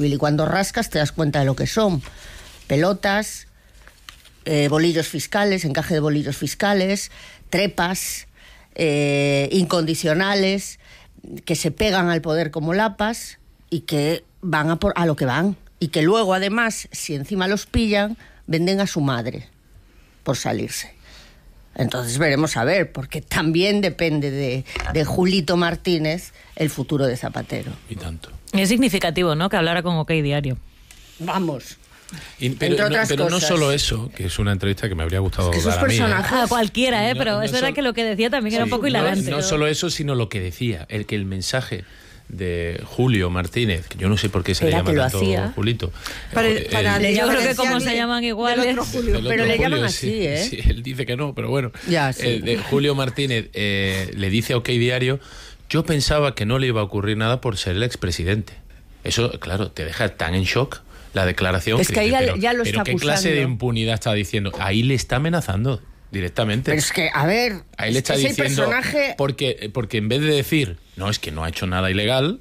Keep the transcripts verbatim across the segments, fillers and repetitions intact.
civil. Y cuando rascas te das cuenta de lo que son. Pelotas, eh, bolillos fiscales, encaje de bolillos fiscales, trepas, eh, incondicionales, que se pegan al poder como lapas y que van a, por, a lo que van. Y que luego, además, si encima los pillan, venden a su madre por salirse. Entonces veremos a ver, porque también depende de, de Julito Martínez el futuro de Zapatero. Y tanto. Es significativo, ¿no?, que hablara con OK Diario. Vamos. Y, pero Entre no, otras pero no cosas. solo eso, que es una entrevista que me habría gustado Es que dar esos a mí. personajes- A cualquiera, ¿eh? No, Pero no es verdad solo- que lo que decía también era un Sí, poco no, hilarante. No solo eso, sino lo que decía, el que el mensaje de Julio Martínez, que yo no sé por qué se Era le llama que lo tanto hacía. Julito. Para- Eh, para el- le- Yo creo que diferenciarle como se llaman iguales. del otro Julio. del Pero otro le llaman Julio, así, sí, ¿eh? sí, él dice que no, pero bueno. Ya, sí. Eh, de Julio Martínez eh, le dice a OK Diario: yo pensaba que no le iba a ocurrir nada por ser el expresidente. Eso, claro, te deja tan en shock la declaración. Es que ahí ya- pero, ya lo pero está ¿qué clase de acusando? impunidad está diciendo? Ahí le está amenazando directamente. Pero es que, a ver, Ahí le está ese diciendo, personaje... porque, porque en vez de decir, no, es que no ha hecho nada ilegal,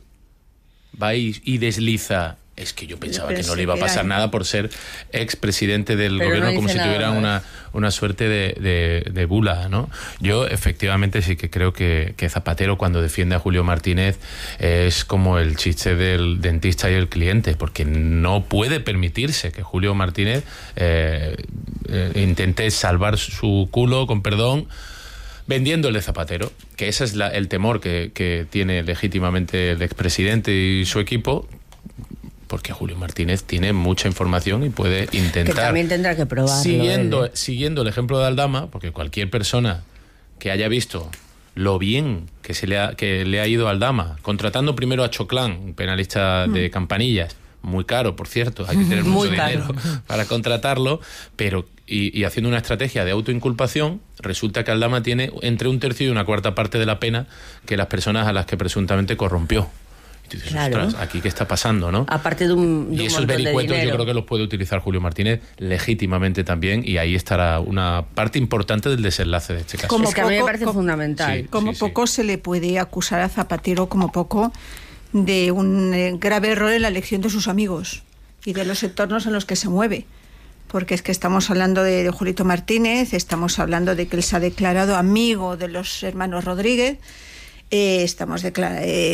va y, y desliza, es que yo pensaba Pero que no sí, le iba a pasar mira, nada por ser expresidente del Pero gobierno, no como dice si nada tuviera más. una, una suerte de, de, de bula, ¿no? Yo efectivamente sí que creo que, que Zapatero, cuando defiende a Julio Martínez, es como el chiste del dentista y el cliente, porque no puede permitirse que Julio Martínez eh, eh, intente salvar su culo, con perdón, vendiéndole Zapatero, que ese es la, el temor que, que tiene legítimamente el expresidente y su equipo, porque Julio Martínez tiene mucha información y puede intentar... Que también tendrá que probarlo. Siguiendo, él. siguiendo el ejemplo de Aldama, porque cualquier persona que haya visto lo bien que se le ha, que le ha ido a Aldama, contratando primero a Choclán, un penalista de Campanillas, muy caro, por cierto, hay que tener Muy mucho caro. dinero para contratarlo, pero y, y haciendo una estrategia de autoinculpación, resulta que Aldama tiene entre un tercio y una cuarta parte de la pena que las personas a las que presuntamente corrompió. Y tú dices, Claro. ostras, ¿aquí qué está pasando, no? Aparte de un, de Y un esos montón de vericuetos yo dinero. creo que los puede utilizar Julio Martínez legítimamente también, y ahí estará una parte importante del desenlace de este caso. Como Es que a mí me poco- parece co- fundamental. Sí. Como poco se le puede acusar a Zapatero, como poco, de un eh, grave error en la elección de sus amigos y de los entornos en los que se mueve. Porque es que estamos hablando de, de Julito Martínez, estamos hablando de que él se ha declarado amigo de los hermanos Rodríguez, eh, estamos declara- eh,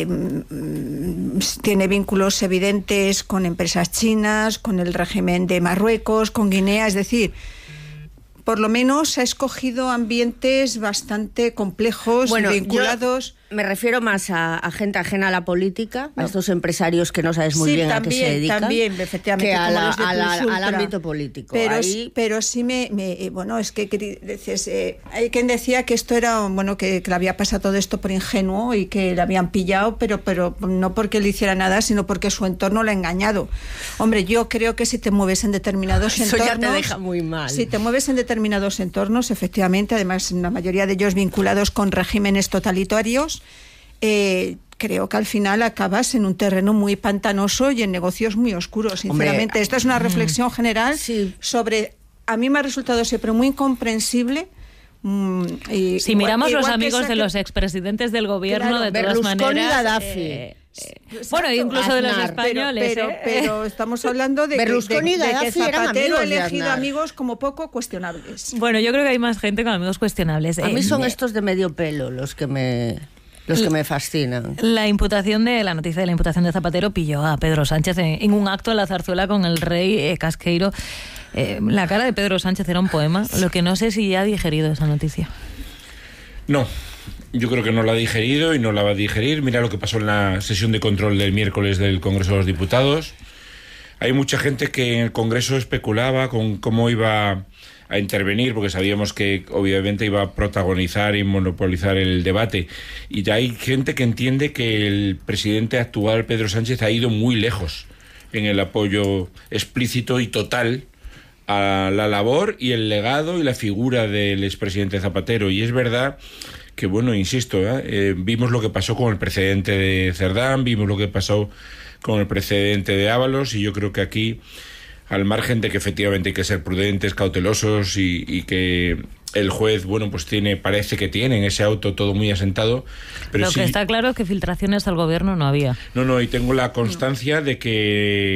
mm, tiene vínculos evidentes con empresas chinas, con el régimen de Marruecos, con Guinea, es decir, por lo menos ha escogido ambientes bastante complejos, Bueno, vinculados. yo me refiero más a, a gente ajena a la política, a No. estos empresarios que no sabes muy Sí, bien también, a qué se dedican, también, efectivamente, que a como la- los de a la- Plus al Ultra. ámbito político. Pero, Ahí- sí- pero sí me, me- eh, bueno, es que, que dices, eh, hay quien decía que esto era, bueno, que, que le había pasado todo esto por ingenuo y que le habían pillado, pero, pero no porque le hiciera nada, sino porque su entorno lo ha engañado. Hombre, yo creo que si te mueves en determinados Eso entornos... ya te deja muy mal. Si te mueves en determinados entornos, efectivamente, además la mayoría de ellos vinculados con regímenes totalitarios, eh, creo que al final acabas en un terreno muy pantanoso y en negocios muy oscuros, sinceramente. Hombre, Esta es una reflexión general sí. sobre... A mí me ha resultado siempre muy incomprensible. mm, y Si igual- miramos los igual que amigos esa de que- los expresidentes del gobierno, Claro, de todas Berlusconi y maneras... Gaddafi. eh, Exacto. bueno, incluso de los Aznar. Pero, españoles. pero, ¿eh? pero estamos hablando de que, de- Berlusconi y de que Gaddafi eran Zapatero amigos ha de elegido Aznar. amigos como poco cuestionables. Bueno, yo creo que hay más gente con amigos cuestionables. A Eh, mí son eh, estos de medio pelo los que me los que me fascinan. La imputación de la noticia de la imputación de Zapatero pilló a Pedro Sánchez en, en un acto en la zarzuela con el rey eh, Casqueiro. Eh, la cara de Pedro Sánchez era un poema, lo que no sé si ya ha digerido esa noticia. No, yo creo que no la ha digerido y no la va a digerir. Mira lo que pasó en la sesión de control del miércoles del Congreso de los Diputados. Hay mucha gente que en el Congreso especulaba con cómo iba a intervenir, porque sabíamos que obviamente iba a protagonizar y monopolizar el debate. Y ya hay gente que entiende que el presidente actual, Pedro Sánchez, ha ido muy lejos en el apoyo explícito y total a la labor y el legado y la figura del expresidente Zapatero. Y es verdad que, bueno, insisto, ¿eh? Eh, vimos lo que pasó con el precedente de Cerdán, vimos lo que pasó con el precedente de Ábalos, y yo creo que aquí, al margen de que efectivamente hay que ser prudentes, cautelosos, y, y que el juez, bueno, pues tiene, parece que tiene en ese auto todo muy asentado, pero Lo sí, que está claro es que filtraciones al gobierno no había. no, no, y tengo la constancia de que